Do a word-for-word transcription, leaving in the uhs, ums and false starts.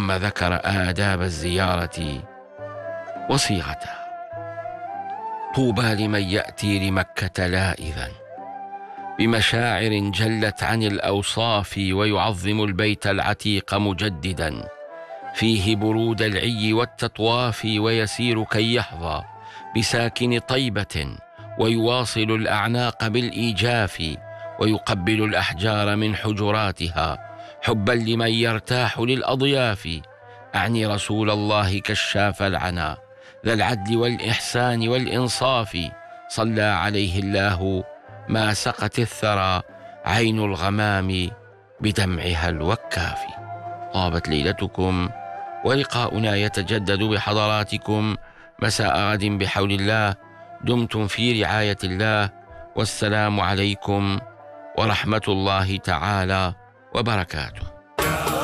ثم ذكر آداب الزيارة وصيغتها. طوبى لمن يأتي لمكة لائذا بمشاعر جلت عن الأوصاف، ويعظم البيت العتيق مجددا فيه برود العي والتطواف، ويسير كي يحظى بساكن طيبة، ويواصل الأعناق بالإيجاف، ويقبل الأحجار من حجراتها حبا لمن يرتاح للأضياف. أعني رسول الله كشاف العنا ذا العدل والإحسان والإنصاف، صلى عليه الله ما سقت الثرى عين الغمام بدمعها الوكاف. طابت ليلتكم، ولقاؤنا يتجدد بحضراتكم مساء غد بحول الله. دمتم في رعاية الله، والسلام عليكم ورحمة الله تعالى وبركاته.